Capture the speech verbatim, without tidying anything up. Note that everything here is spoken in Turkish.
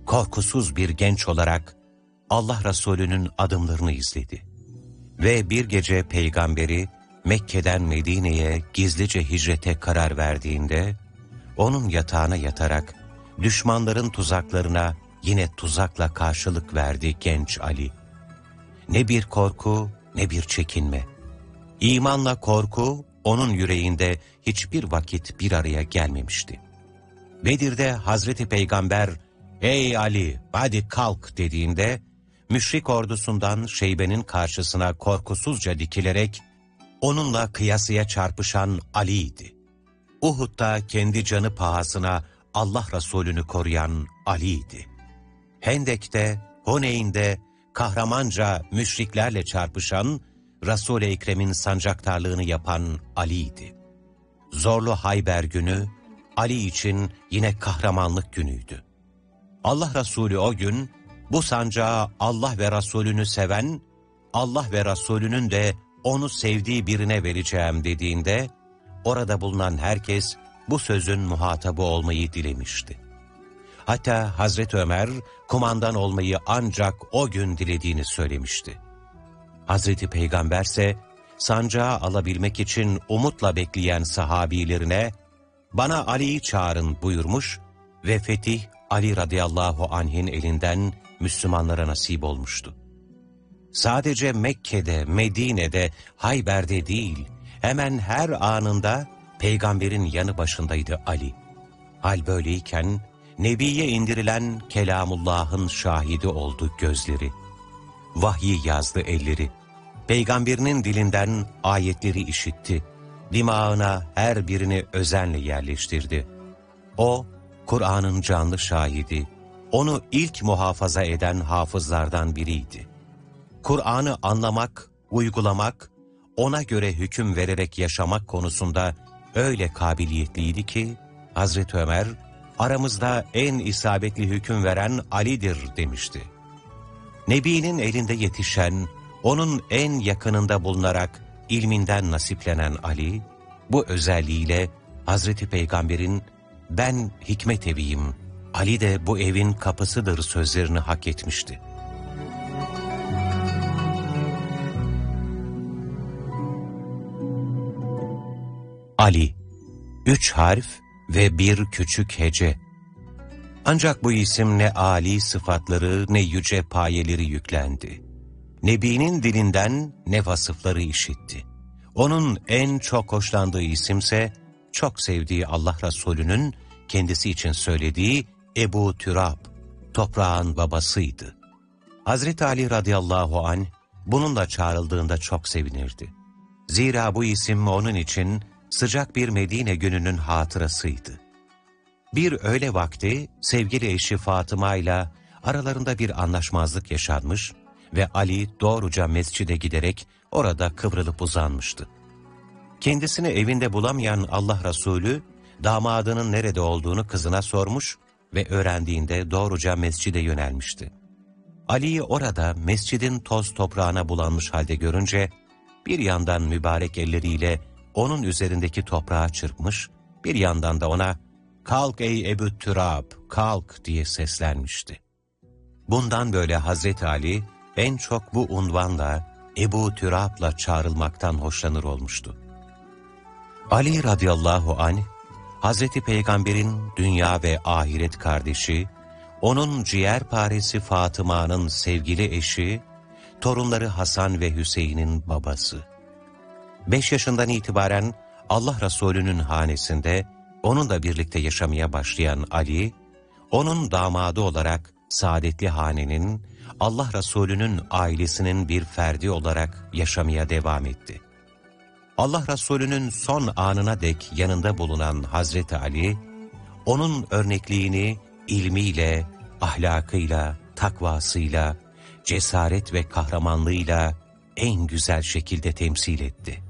korkusuz bir genç olarak Allah Resulü'nün adımlarını izledi. Ve bir gece peygamberi Mekke'den Medine'ye gizlice hicrete karar verdiğinde, onun yatağına yatarak düşmanların tuzaklarına yine tuzakla karşılık verdi genç Ali. Ne bir korku ne bir çekinme. İmanla korku onun yüreğinde hiçbir vakit bir araya gelmemişti. Bedir'de Hazreti Peygamber, "Ey Ali, hadi kalk" dediğinde, müşrik ordusundan Şeybe'nin karşısına korkusuzca dikilerek onunla kıyasıya çarpışan Ali'ydi. Uhud'da kendi canı pahasına Allah Resulü'nü koruyan Ali'ydi. Hendek'te, Huneyn'de kahramanca müşriklerle çarpışan, Resul-i Ekrem'in sancaktarlığını yapan Ali'ydi. Zorlu Hayber günü, Ali için yine kahramanlık günüydü. Allah Resulü o gün, bu sancağı Allah ve Resulünü seven, Allah ve Resulünün de onu sevdiği birine vereceğim dediğinde, orada bulunan herkes bu sözün muhatabı olmayı dilemişti. Hatta Hazreti Ömer, kumandan olmayı ancak o gün dilediğini söylemişti. Hazreti Peygamber ise, sancağı alabilmek için umutla bekleyen sahabilerine, "Bana Ali'yi çağırın" buyurmuş ve fetih Ali radıyallahu anh'in elinden Müslümanlara nasip olmuştu. Sadece Mekke'de, Medine'de, Hayber'de değil, hemen her anında Peygamberin yanı başındaydı Ali. Hal böyleyken, Nebi'ye indirilen Kelamullah'ın şahidi oldu gözleri. Vahyi yazdı elleri. Peygamberinin dilinden ayetleri işitti. Dimağına her birini özenle yerleştirdi. O, Kur'an'ın canlı şahidi, onu ilk muhafaza eden hafızlardan biriydi. Kur'an'ı anlamak, uygulamak, ona göre hüküm vererek yaşamak konusunda öyle kabiliyetliydi ki, Hazreti Ömer, aramızda en isabetli hüküm veren Ali'dir demişti. Nebi'nin elinde yetişen, onun en yakınında bulunarak ilminden nasiplenen Ali, bu özelliğiyle Hazreti Peygamber'in "Ben hikmet eviyim, Ali de bu evin kapısıdır" sözlerini hak etmişti. Ali, üç harf ve bir küçük hece. Ancak bu isim ne âli sıfatları ne yüce payeleri yüklendi. Nebi'nin dilinden ne vasıfları işitti. Onun en çok hoşlandığı isimse, çok sevdiği Allah Resulü'nün kendisi için söylediği Ebu Türab, toprağın babasıydı. Hazreti Ali radıyallahu anh bununla çağrıldığında çok sevinirdi. Zira bu isim onun için sıcak bir Medine gününün hatırasıydı. Bir öğle vakti sevgili eşi Fatıma ile aralarında bir anlaşmazlık yaşanmış ve Ali doğruca mescide giderek orada kıvrılıp uzanmıştı. Kendisini evinde bulamayan Allah Resulü, damadının nerede olduğunu kızına sormuş ve öğrendiğinde doğruca mescide yönelmişti. Ali'yi orada mescidin toz toprağına bulanmış halde görünce, bir yandan mübarek elleriyle onun üzerindeki toprağa çırpmış, bir yandan da ona "Kalk ey Ebu Türab, kalk" diye seslenmişti. Bundan böyle Hazreti Ali en çok bu unvanla Ebu Türab'la çağrılmaktan hoşlanır olmuştu. Ali radıyallahu anh, Hazreti Peygamber'in dünya ve ahiret kardeşi, onun ciğerparesi Fatıma'nın sevgili eşi, torunları Hasan ve Hüseyin'in babası. Beş yaşından itibaren Allah Resulü'nün hanesinde onunla birlikte yaşamaya başlayan Ali, onun damadı olarak saadetli hanenin, Allah Resulü'nün ailesinin bir ferdi olarak yaşamaya devam etti. Allah Resulü'nün son anına dek yanında bulunan Hazreti Ali, onun örnekliğini ilmiyle, ahlakıyla, takvasıyla, cesaret ve kahramanlığıyla en güzel şekilde temsil etti.